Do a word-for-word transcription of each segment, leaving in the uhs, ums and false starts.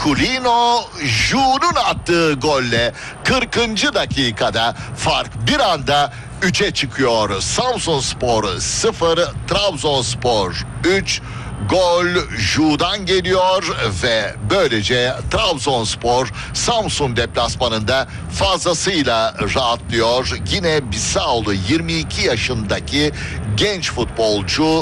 Marculino Ju'nun attığı golle kırkıncı dakikada fark bir anda üçe çıkıyor. Samsunspor sıfır, Trabzonspor üç. Gol Ju'dan geliyor ve böylece Trabzonspor Samsun deplasmanında fazlasıyla rahatlıyor. Yine Bissaulu yirmi iki yaşındaki genç futbolcu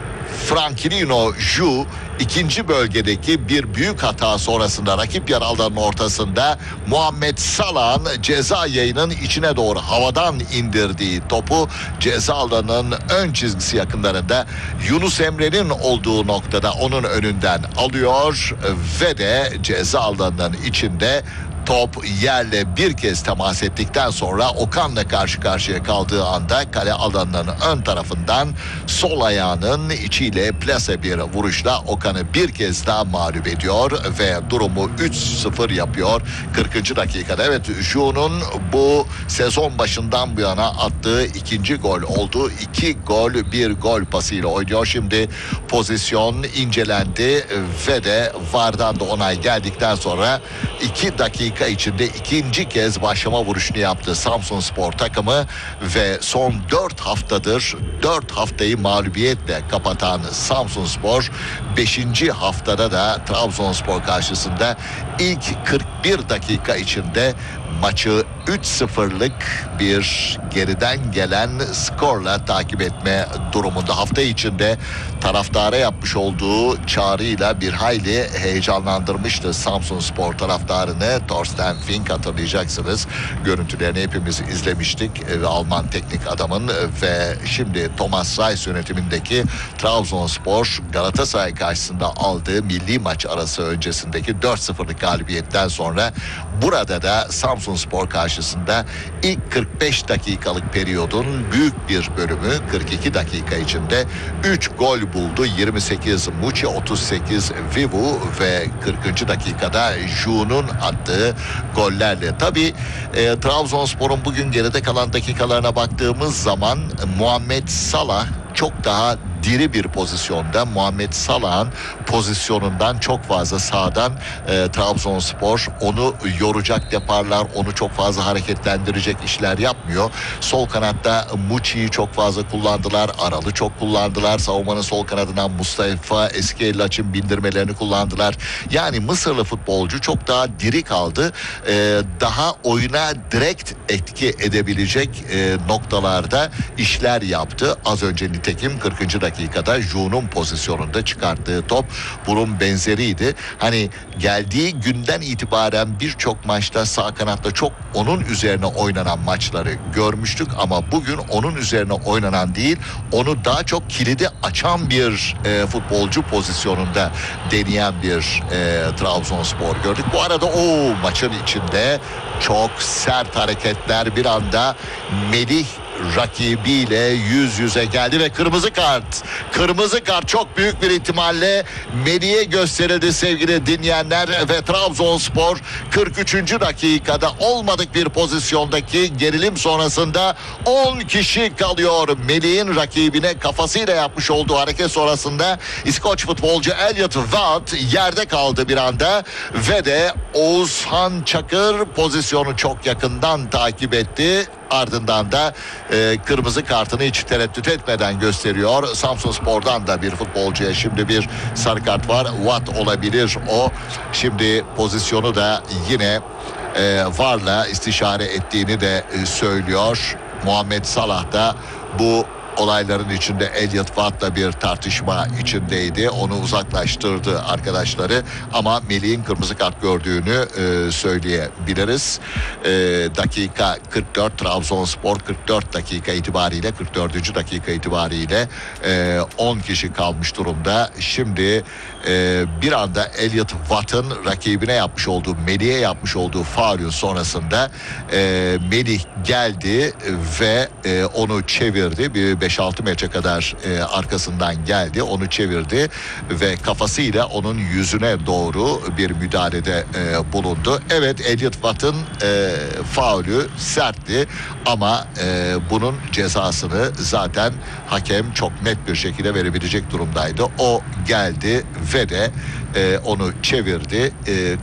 Franklino Ju ikinci bölgedeki bir büyük hata sonrasında rakip yer alanının ortasında Muhammed Salah'ın ceza yayının içine doğru havadan indirdiği topu ceza alanının ön çizgisi yakınlarında Yunus Emre'nin olduğu noktada onun önünden alıyor ve de ceza alanının içinde top yerle bir kez temas ettikten sonra Okan'la karşı karşıya kaldığı anda kale alanının ön tarafından sol ayağının içiyle plase bir vuruşla Okan'ı bir kez daha mağlup ediyor ve durumu üç sıfır yapıyor kırkıncı dakikada. Evet, Ju'nun bu sezon başından bu yana attığı ikinci gol oldu. İki gol bir gol pasıyla oynuyor. Şimdi pozisyon incelendi ve de V A R'dan da onay geldikten sonra iki dakika içinde ikinci kez başlama vuruşunu yaptı Samsunspor takımı ve son dört haftadır dört haftayı mağlubiyetle kapatan Samsunspor beşinci haftada da Trabzonspor karşısında ilk kırk bir dakika içinde maçı üç sıfırlık bir geriden gelen skorla takip etme durumunda. Hafta içinde taraftara yapmış olduğu çağrıyla bir hayli heyecanlandırmıştı Samsunspor taraftarını. Thorsten Fink, hatırlayacaksınız. Görüntülerini hepimiz izlemiştik. Alman teknik adamın ve şimdi Thomas Reis yönetimindeki Trabzonspor Galatasaray karşısında aldığı milli maç arası öncesindeki dört sıfırlık galibiyetten sonra burada da Samsunspor karşısında ilk kırk beş dakikalık periyodun büyük bir bölümü kırk iki dakika içinde üç gol buldu. yirmi sekiz Muçi, otuz sekiz Vivu ve kırkıncı dakikada Ju'nun attığı gollerle. Tabii e, Trabzonspor'un bugün geride kalan dakikalarına baktığımız zaman Muhammed Salah çok daha diri bir pozisyonda. Muhammed Salah'ın pozisyonundan çok fazla sağdan e, Trabzonspor onu yoracak deparlar, onu çok fazla hareketlendirecek işler yapmıyor. Sol kanatta Muçi'yi çok fazla kullandılar. Aral'ı çok kullandılar. Savunmanın sol kanadından Mustafa Eskiellaç'ın bindirmelerini kullandılar. Yani Mısırlı futbolcu çok daha diri kaldı. E, daha oyuna direkt etki edebilecek e, noktalarda işler yaptı. Az önce nitekim kırkıncı dakikada Ju'nun pozisyonunda çıkarttığı top bunun benzeriydi. Hani geldiği günden itibaren birçok maçta sağ kanatta çok onun üzerine oynanan maçları görmüştük ama bugün onun üzerine oynanan değil, onu daha çok kilidi açan bir e, futbolcu pozisyonunda deneyen bir e, Trabzonspor gördük. Bu arada o maçın içinde çok sert hareketler, bir anda Melih rakibiyle yüz yüze geldi ve kırmızı kart. Kırmızı kart çok büyük bir ihtimalle Melih'e gösterildi sevgili dinleyenler ve Trabzonspor kırk üçüncü dakikada olmadık bir pozisyondaki gerilim sonrasında on kişi kalıyor. Melih'in rakibine kafasıyla yapmış olduğu hareket sonrasında İskoç futbolcu Elliot Watt yerde kaldı bir anda ve de Oğuzhan Çakır pozisyonu çok yakından takip etti. Ardından da e, kırmızı kartını hiç tereddüt etmeden gösteriyor. Samsunspor'dan da bir futbolcuya şimdi bir sarı kart var. Watt olabilir o. Şimdi pozisyonu da yine e, V A R'la istişare ettiğini de e, söylüyor. Muhammed Salah da bu olayların içinde Elliot Watt'la bir tartışma içindeydi. Onu uzaklaştırdı arkadaşları ama Melih'in kırmızı kart gördüğünü e, söyleyebiliriz. E, dakika kırk dört, Trabzonspor kırk dört dakika itibariyle, kırk dördüncü dakika itibariyle e, on kişi kalmış durumda. Şimdi e, bir anda Elliot Watt'ın rakibine yapmış olduğu, Melih'e yapmış olduğu faulün sonrasında e, Melih geldi ve e, onu çevirdi. Bir beş altı metre kadar e, arkasından geldi. Onu çevirdi ve kafasıyla onun yüzüne doğru bir müdahalede e, bulundu. Evet, Elliot Watt'ın e, faulü sertti ama e, bunun cezasını zaten hakem çok net bir şekilde verebilecek durumdaydı. O geldi ve de e, onu çevirdi. E,